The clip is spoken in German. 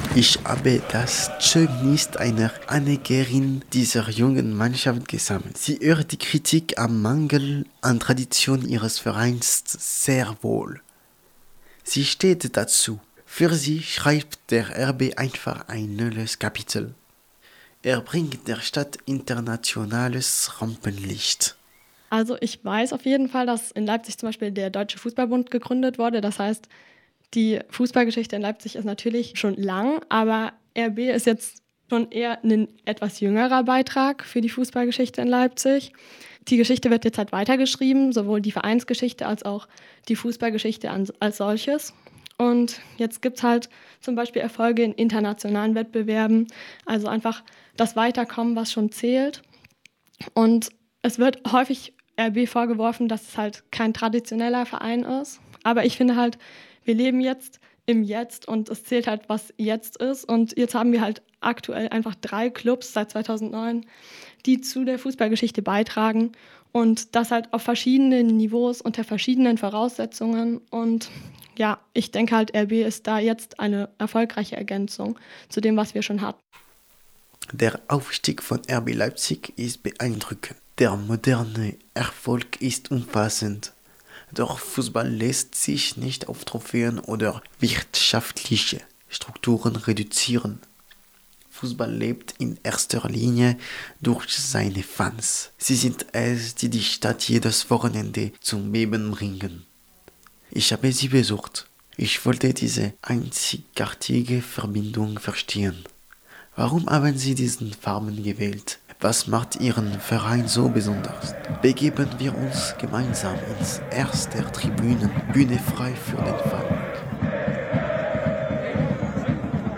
Ich habe das Zeugnis einer Anhängerin dieser jungen Mannschaft gesammelt. Sie hört die Kritik am Mangel an Tradition ihres Vereins sehr wohl. Sie steht dazu. Für sie schreibt der RB einfach ein neues Kapitel. Er bringt der Stadt internationales Rampenlicht. Also ich weiß auf jeden Fall, dass in Leipzig zum Beispiel der Deutsche Fußballbund gegründet wurde. Das heißt, die Fußballgeschichte in Leipzig ist natürlich schon lang, aber RB ist jetzt schon eher ein etwas jüngerer Beitrag für die Fußballgeschichte in Leipzig. Die Geschichte wird jetzt halt weitergeschrieben, sowohl die Vereinsgeschichte als auch die Fußballgeschichte als solches. Und jetzt gibt es halt zum Beispiel Erfolge in internationalen Wettbewerben, also einfach das Weiterkommen, was schon zählt. Und es wird häufig RB vorgeworfen, dass es halt kein traditioneller Verein ist. Aber ich finde halt, wir leben jetzt im Jetzt und es zählt halt, was jetzt ist. Und jetzt haben wir halt aktuell einfach 3 Clubs seit 2009, die zu der Fußballgeschichte beitragen. Und das halt auf verschiedenen Niveaus unter verschiedenen Voraussetzungen. Und ja, ich denke halt, RB ist da jetzt eine erfolgreiche Ergänzung zu dem, was wir schon hatten. Der Aufstieg von RB Leipzig ist beeindruckend. Der moderne Erfolg ist umfassend. Doch Fußball lässt sich nicht auf Trophäen oder wirtschaftliche Strukturen reduzieren. Fußball lebt in erster Linie durch seine Fans. Sie sind es, die die Stadt jedes Wochenende zum Beben bringen. Ich habe sie besucht. Ich wollte diese einzigartige Verbindung verstehen. Warum haben Sie diesen Farben gewählt? Was macht Ihren Verein so besonders? Begeben wir uns gemeinsam ins Herz der Tribünen, Bühne frei für den Fan.